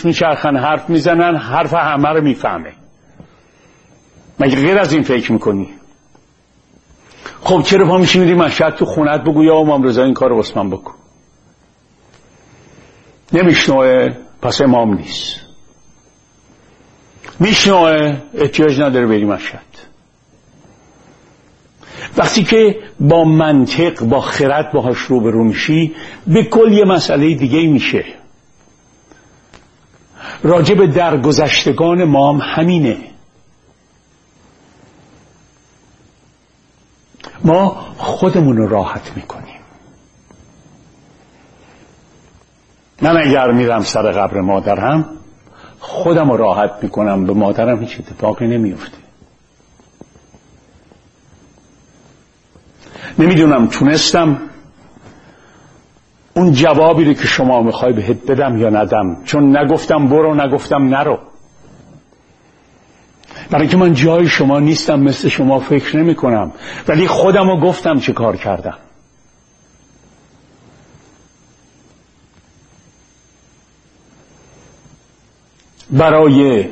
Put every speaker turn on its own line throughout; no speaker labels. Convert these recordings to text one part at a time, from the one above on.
میچرخن حرف میزنن، حرف همه رو میفهمه. مگه غیر از این فکر میکنی؟ خب چرا پا میشی میری مشهد تو خونت بگو یا امام رضا این کار رو واسه من بکن؟ نمیشنوه، پس امام نیست. میشنوه، احتیاج نداره بری مشهد. وقتی که با منطق، با خرد باهاش روبرو میشی، به کل یه مسئله دیگه میشه. راجع به درگذشتگان ما هم همینه. ما خودمون رو راحت میکنیم. من اگر میرم سر قبر مادرم خودم رو راحت میکنم، به مادرم هیچ اتفاقی نمیفته. نمیدونم تونستم اون جوابی رو که شما میخوای بهت بدم یا ندم، چون نگفتم برو نگفتم نرو. برای اینکه من جای شما نیستم، مثل شما فکر نمی کنم، ولی خودم رو گفتم چه کار کردم. برای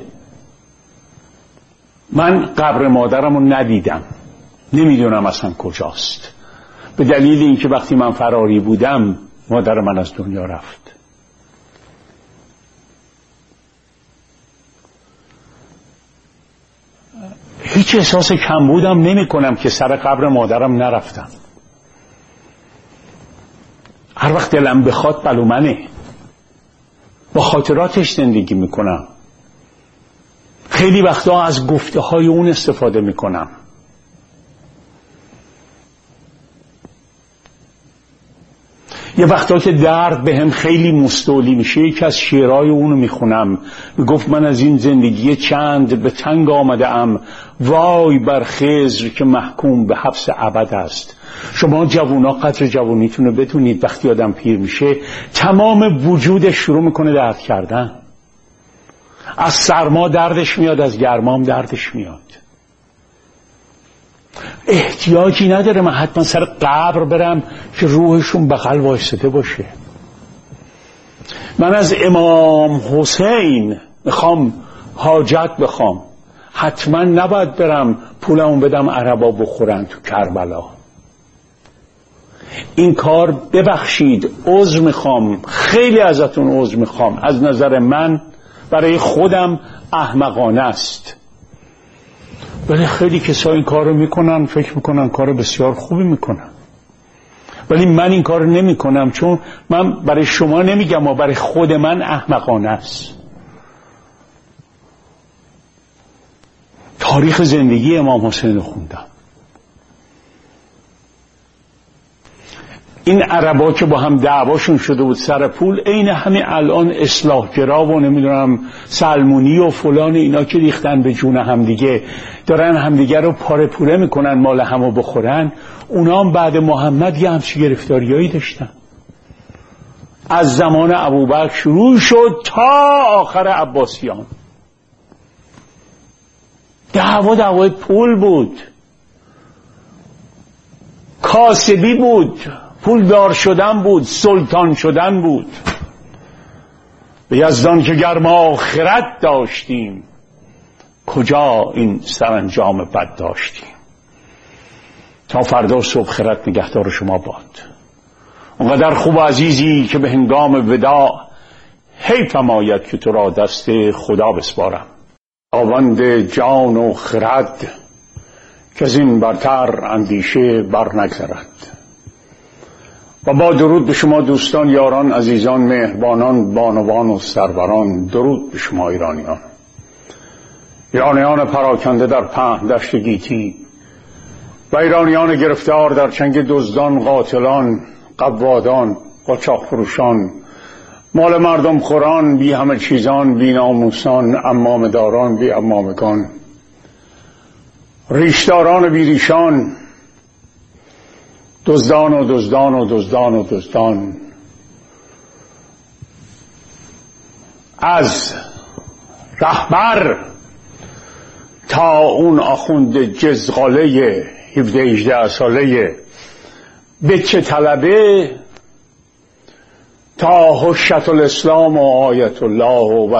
من قبر مادرم رو ندیدم، نمیدونم اصلا کجاست، به دلیل اینکه وقتی من فراری بودم مادر من از دنیا رفت. هیچ احساس کمبودم نمی کنم که سر قبر مادرم نرفتم. هر وقت دلم بخواد بلومنه، با خاطراتش زندگی میکنم. خیلی وقتا از گفته های اون استفاده میکنم. یه وقتا که درد به هم خیلی مستولی میشه، یکی از شعرهای اونو میخونم. میگفت من از این زندگی چند به تنگ آمده ام، وای بر خضر که محکوم به حبس ابد است. شما جوونا قدر جوونیتون رو بدونید، وقتی آدم پیر میشه تمام وجودش شروع میکنه درد کردن. از سرما دردش میاد، از گرمام دردش میاد. احتیاجی نداره من حتما سر قبر برم که روحشون بغل وایساده باشه. من از امام حسین میخوام حاجت بخوام، حتما نباید برم پولمو بدم عربا بخورن تو کربلا. این کار ببخشید عذر میخوام، خیلی ازتون عذر میخوام، از نظر من برای خودم احمقانه است، ولی خیلی کسا این کار رو میکنن، فکر میکنن کار بسیار خوبی میکنن. ولی من این کار رو نمی کنم، چون من برای شما نمیگم و برای خود من احمقانه است. تاریخ زندگی امام حسین رو خوندم. این عربا که با هم دعواشون شده بود سر پول، عین همین الان اصلاحگرا و نمیدونم سلمونی و فلان اینا که ریختن به جون همدیگه، دارن همدیگه رو پاره پوره میکنن مال همو بخورن. اونا هم بعد محمد یه همچی گرفتاریایی داشتن. از زمان ابوبکر شروع شد تا آخر عباسیان. دعوای پول بود، کاسبی بود، پول دار شدن بود، سلطان شدن بود. به یزدان که گرم آخرت داشتیم، کجا این سرانجام بد داشتیم. تا فردا صبح خیرت نگهدار شما باد. اونقدر خوب و عزیزی که به هنگام وداع حیفم آید که تو را دست خدا بسپارم. خداوند جان و خرد که از این برتر اندیشه بر نگذرد. و با درود به شما دوستان، یاران، عزیزان، مهربانان، بانوان و سروران، درود به شما ایرانیان. ایرانیان پراکنده در پهن دشت گیتی و ایرانیان گرفتار در چنگ دزدان، قاتلان، قوادان، قاچاق فروشان، مال مردم خوران، بی همه چیزان، بی ناموسان، عمامه داران، بی عمامگان، ریشداران بی ریشان، دزدان و دزدان و دزدان و دزدان، از رهبر تا اون آخوند جزغاله 17-18 ساله بچه طلبه، تا حشت الاسلام و آیت الله و